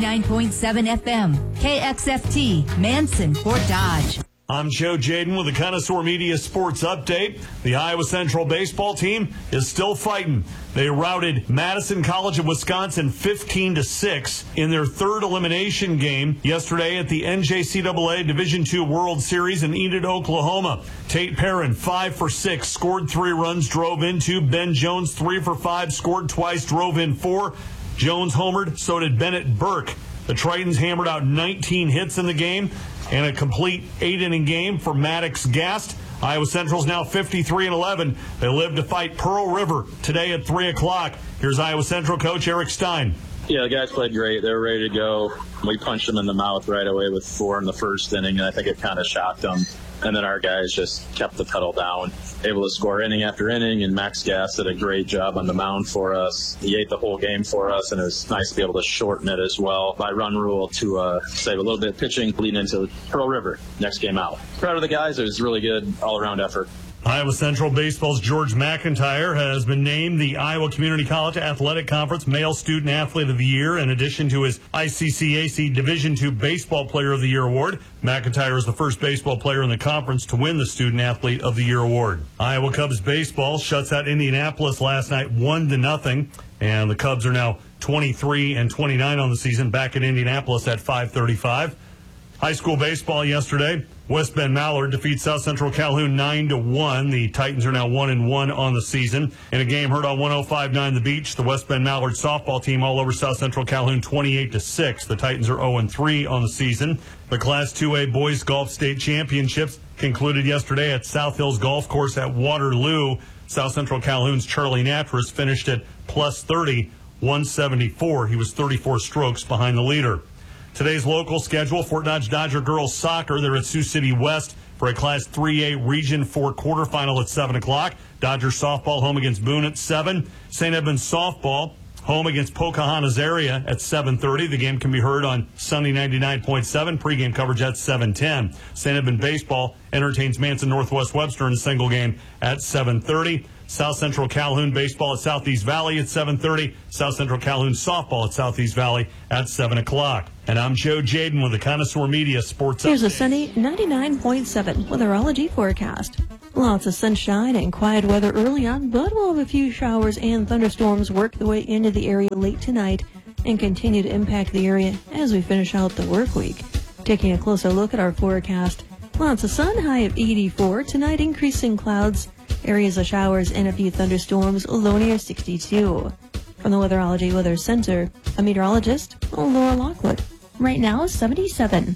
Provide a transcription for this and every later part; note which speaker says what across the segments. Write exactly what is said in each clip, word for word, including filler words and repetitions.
Speaker 1: ninety-nine point seven F M, K X F T, Manson, Fort Dodge.
Speaker 2: I'm Joe Jaden with the Connoisseur Media Sports Update. The Iowa Central baseball team is still fighting. They routed Madison College of Wisconsin fifteen to six in their third elimination game yesterday at the N J C A A Division two World Series in Enid, Oklahoma. Tate Perrin, five for six, scored three runs, drove in two. Ben Jones, three for five, scored twice, drove in four. Jones homered, so did Bennett Burke. The Tritons hammered out nineteen hits in the game and a complete eight-inning game for Maddox Gast. Iowa Central's now fifty-three and eleven. They live to fight Pearl River today at three o'clock. Here's Iowa Central coach Eric Stein.
Speaker 3: Yeah, the guys played great. They were ready to go. We punched them in the mouth right away with four in the first inning, and I think it kind of shocked them. And then our guys just kept the pedal down, able to score inning after inning, and Max Gass did a great job on the mound for us. He ate the whole game for us, and it was nice to be able to shorten it as well by run rule to uh, save a little bit of pitching leading into Pearl River next game out. Proud of the guys. It was a really good all-around effort.
Speaker 2: Iowa Central Baseball's George McIntyre has been named the Iowa Community College Athletic Conference Male Student Athlete of the Year. In addition to his I C C A C Division two Baseball Player of the Year award, McIntyre is the first baseball player in the conference to win the Student Athlete of the Year award. Iowa Cubs baseball shuts out Indianapolis last night one to nothing, and the Cubs are now twenty-three and twenty-nine on the season, back in Indianapolis at five thirty-five. High school baseball yesterday, West Bend Mallard defeats South Central Calhoun nine to one. The Titans are now one and one on the season. In a game heard on one oh five point nine The Beach, the West Bend Mallard softball team all over South Central Calhoun twenty-eight to six. The Titans are oh and three on the season. The Class two A Boys Golf State Championships concluded yesterday at South Hills Golf Course at Waterloo. South Central Calhoun's Charlie Natras finished at plus thirty, one seventy-four. He was thirty-four strokes behind the leader. Today's local schedule, Fort Dodge Dodger girls soccer. They're at Sioux City West for a Class three A Region four quarterfinal at seven o'clock. Dodger softball home against Boone at seven. Saint Edmunds softball home against Pocahontas area at seven thirty. The game can be heard on Sunny ninety-nine point seven. Pregame coverage at seven ten. Saint Edmunds baseball entertains Manson Northwest Webster in a single game at seven thirty. South Central Calhoun baseball at Southeast Valley at seven thirty. South Central Calhoun softball at Southeast Valley at seven o'clock. And I'm Joe Jaden with the Connoisseur Media Sports
Speaker 4: Here's
Speaker 2: Update.
Speaker 4: a sunny ninety-nine point seven weatherology forecast. Lots of sunshine and quiet weather early on, but we'll have a few showers and thunderstorms work their way into the area late tonight and continue to impact the area as we finish out the work week. Taking a closer look at our forecast, lots of sun, high of eighty-four. Tonight, increasing clouds, areas of showers and a few thunderstorms, low near sixty-two. From the Weatherology Weather Center, a meteorologist, Laura Lockwood. Right now, seventy-seven.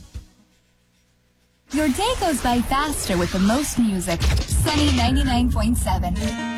Speaker 5: Your day goes by faster with the most music. Sunny ninety-nine point seven.